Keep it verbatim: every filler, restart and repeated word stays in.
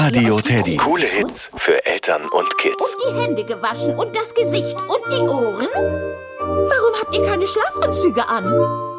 Radio Teddy. Coole Hits für Eltern und Kids. Und die Hände gewaschen und das Gesicht und die Ohren? Warum habt ihr keine Schlafanzüge an?